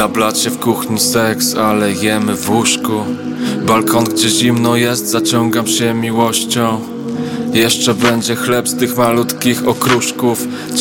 Na blacie w kuchni seks, ale jemy w łóżku. Balkon, gdzie zimno jest, zaciągam się miłością. Jeszcze będzie chleb z tych malutkich okruszków.